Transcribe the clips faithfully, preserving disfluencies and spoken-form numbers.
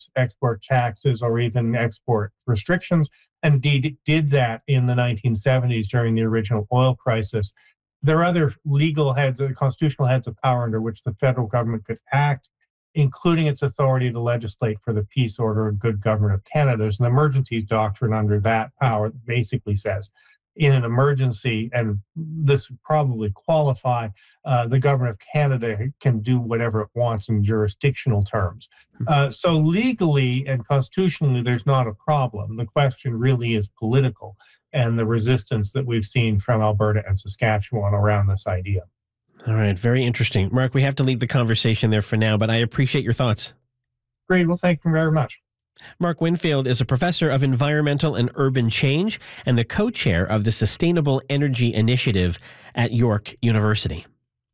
export taxes or even export restrictions. Indeed, it did that in the nineteen seventies during the original oil crisis. There are other legal heads, or constitutional heads of power under which the federal government could act, including its authority to legislate for the peace, order, and good government of Canada. There's an emergencies doctrine under that power that basically says, in an emergency, and this would probably qualify, uh, the government of Canada can do whatever it wants in jurisdictional terms. Uh, so legally and constitutionally, there's not a problem. The question really is political, and the resistance that we've seen from Alberta and Saskatchewan around this idea. All right, very interesting. Mark, we have to leave the conversation there for now, but I appreciate your thoughts. Great. Well, thank you very much. Mark Winfield is a professor of environmental and urban change and the co-chair of the Sustainable Energy Initiative at York University.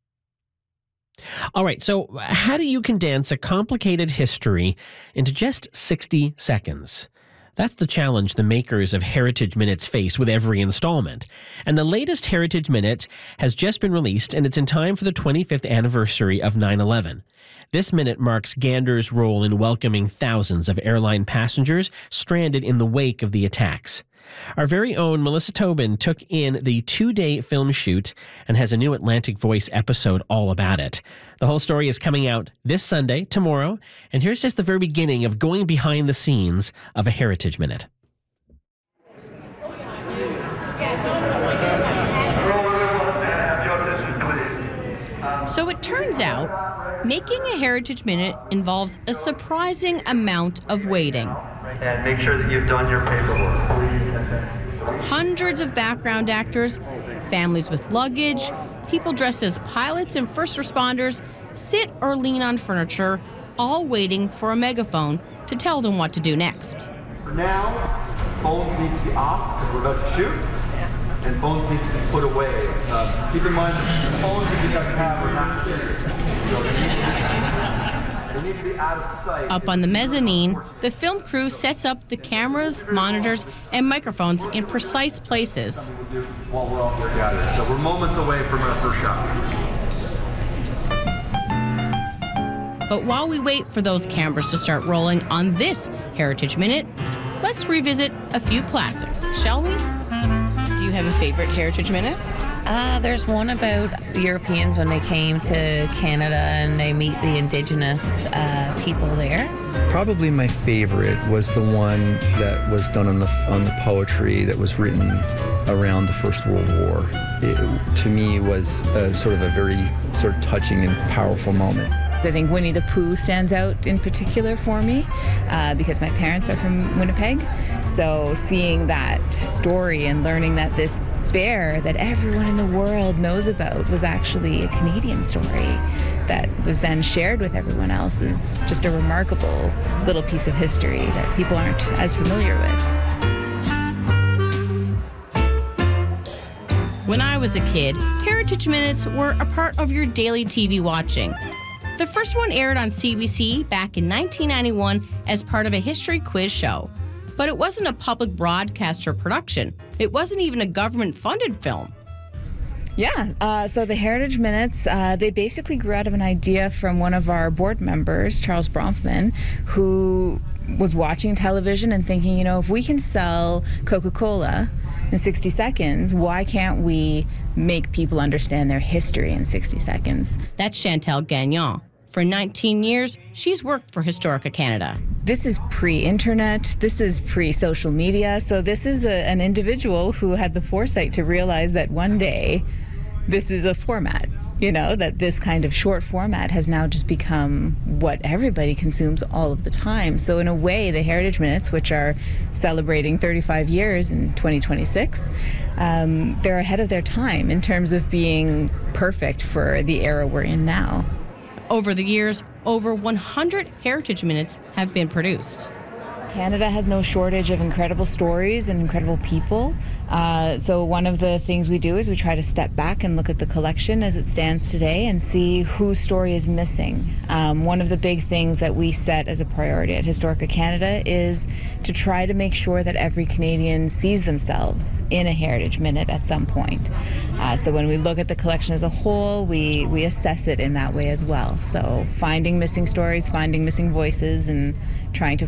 All right, so how do you condense a complicated history into just sixty seconds? That's the challenge the makers of Heritage Minutes face with every installment. And the latest Heritage Minute has just been released, and it's in time for the twenty-fifth anniversary of nine eleven. This minute marks Gander's role in welcoming thousands of airline passengers stranded in the wake of the attacks. Our very own Melissa Tobin took in the two-day film shoot and has a new Atlantic Voice episode all about it. The whole story is coming out this Sunday, tomorrow, and here's just the very beginning of going behind the scenes of a Heritage Minute. So it turns out, making a Heritage Minute involves a surprising amount of waiting. And make sure that you've done your paperwork. Hundreds of background actors, families with luggage, people dressed as pilots and first responders sit or lean on furniture, all waiting for a megaphone to tell them what to do next. For now, phones need to be off because we're about to shoot, and phones need to be put away. Uh, keep in mind, the phones that you guys have are not serious. So they need to be, they need to be out of sight. Up on the mezzanine, the film crew sets up the cameras, monitors, and microphones in precise places. While we're all here gathered. So we're moments away from our first shot. But while we wait for those cameras to start rolling on this Heritage Minute, let's revisit a few classics, shall we? Do you have a favorite Heritage Minute? Uh, there's one about Europeans when they came to Canada and they meet the Indigenous uh, people there. Probably my favorite was the one that was done on the on the poetry that was written around the First World War. It, to me, was a, sort of a very sort of touching and powerful moment. I think Winnie the Pooh stands out in particular for me uh, because my parents are from Winnipeg. So seeing that story and learning that this bear that everyone in the world knows about was actually a Canadian story that was then shared with everyone else is just a remarkable little piece of history that people aren't as familiar with. When I was a kid, Heritage Minutes were a part of your daily T V watching. The first one aired on C B C back in nineteen ninety-one as part of a history quiz show. But it wasn't a public broadcaster production. It wasn't even a government-funded film. Yeah, uh, so the Heritage Minutes, uh, they basically grew out of an idea from one of our board members, Charles Bronfman, who was watching television and thinking, you know, if we can sell Coca-Cola in sixty seconds, why can't we make people understand their history in sixty seconds? That's Chantal Gagnon. For nineteen years, she's worked for Historica Canada. This is pre-internet, this is pre-social media, so this is a, an individual who had the foresight to realize that one day this is a format, you know, that this kind of short format has now just become what everybody consumes all of the time. So in a way, the Heritage Minutes, which are celebrating thirty-five years in twenty twenty-six, um, they're ahead of their time in terms of being perfect for the era we're in now. Over the years, over one hundred Heritage Minutes have been produced. Canada has no shortage of incredible stories and incredible people. Uh, so one of the things we do is we try to step back and look at the collection as it stands today and see whose story is missing. Um, one of the big things that we set as a priority at Historica Canada is to try to make sure that every Canadian sees themselves in a Heritage Minute at some point. Uh, so when we look at the collection as a whole, we, we assess it in that way as well. So finding missing stories, finding missing voices, and trying to